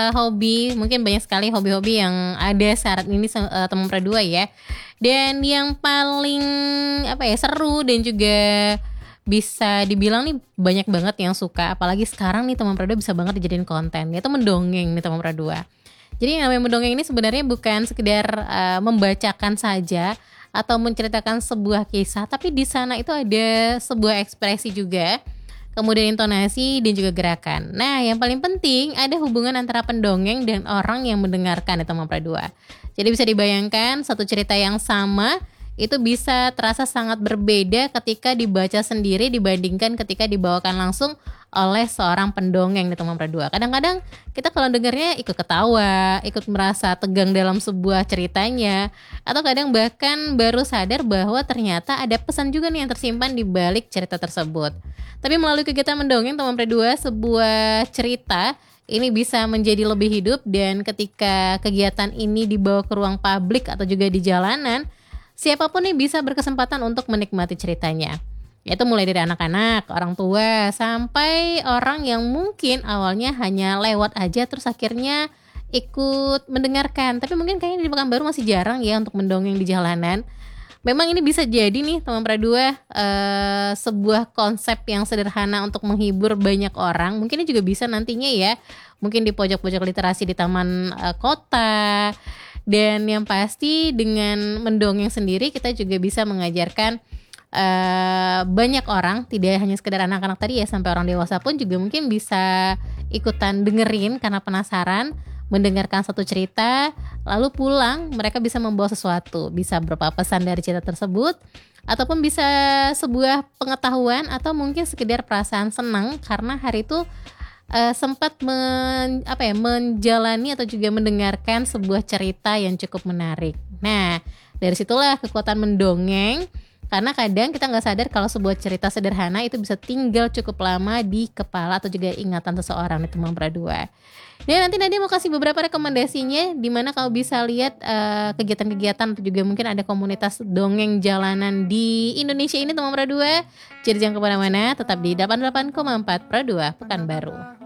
hobi, mungkin banyak sekali hobi-hobi yang ada saat ini teman berdua ya. Dan yang paling seru dan juga bisa dibilang nih banyak banget yang suka, apalagi sekarang nih teman berdua bisa banget dijadiin konten, yaitu mendongeng nih teman berdua. Jadi yang namanya mendongeng ini sebenarnya bukan sekedar membacakan saja atau menceritakan sebuah kisah, tapi di sana itu ada sebuah ekspresi juga, kemudian intonasi dan juga gerakan. Nah, yang paling penting ada hubungan antara pendongeng dan orang yang mendengarkan ya teman berdua. Jadi bisa dibayangkan satu cerita yang sama itu bisa terasa sangat berbeda ketika dibaca sendiri dibandingkan ketika dibawakan langsung oleh seorang pendongeng di teman berdua. Kadang-kadang kita kalau dengarnya ikut ketawa, ikut merasa tegang dalam sebuah ceritanya, atau kadang bahkan baru sadar bahwa ternyata ada pesan juga nih yang tersimpan di balik cerita tersebut. Tapi melalui kegiatan mendongeng teman berdua, sebuah cerita ini bisa menjadi lebih hidup, dan ketika kegiatan ini dibawa ke ruang publik atau juga di jalanan, siapapun nih bisa berkesempatan untuk menikmati ceritanya. Yaitu mulai dari anak-anak, orang tua, sampai orang yang mungkin awalnya hanya lewat aja terus akhirnya ikut mendengarkan. Tapi mungkin kayaknya di Pekanbaru masih jarang ya untuk mendongeng di jalanan. Memang ini bisa jadi nih teman berdua sebuah konsep yang sederhana untuk menghibur banyak orang. Mungkin ini juga bisa nantinya ya, mungkin di pojok-pojok literasi di taman kota. Dan yang pasti dengan mendongeng sendiri kita juga bisa mengajarkan banyak orang, tidak hanya sekedar anak-anak tadi ya, sampai orang dewasa pun juga mungkin bisa ikutan dengerin karena penasaran, mendengarkan satu cerita, lalu pulang mereka bisa membawa sesuatu, bisa berupa pesan dari cerita tersebut, ataupun bisa sebuah pengetahuan, atau mungkin sekedar perasaan senang karena hari itu sempat menjalani atau juga mendengarkan sebuah cerita yang cukup menarik. Nah, dari situlah kekuatan mendongeng, karena kadang kita nggak sadar kalau sebuah cerita sederhana itu bisa tinggal cukup lama di kepala atau juga ingatan seseorang nih teman berdua. Dan nanti Nadia mau kasih beberapa rekomendasinya, di mana kamu bisa lihat kegiatan-kegiatan atau juga mungkin ada komunitas dongeng jalanan di Indonesia ini teman berdua. Jadi jangan kemana-mana, tetap di 88,4 Pro 2 Pekanbaru.